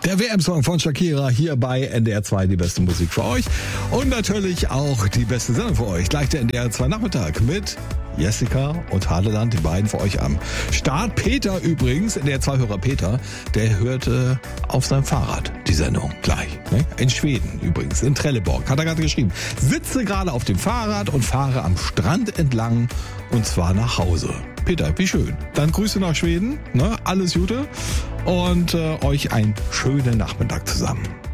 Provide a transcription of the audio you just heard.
Der WM-Song von Shakira hier bei NDR 2, die beste Musik für euch und natürlich auch die beste Sendung für euch. Gleich der NDR 2 Nachmittag mit Jessica und Hadeland, die beiden für euch am Start. Peter übrigens, NDR 2-Hörer Peter, der hörte auf seinem Fahrrad die Sendung gleich. Ne? In Schweden übrigens, in Trelleborg, hat er gerade geschrieben. Sitze gerade auf dem Fahrrad und fahre am Strand entlang und zwar nach Hause. Peter, wie schön. Dann Grüße nach Schweden, ne? Alles Gute und euch einen schönen Nachmittag zusammen.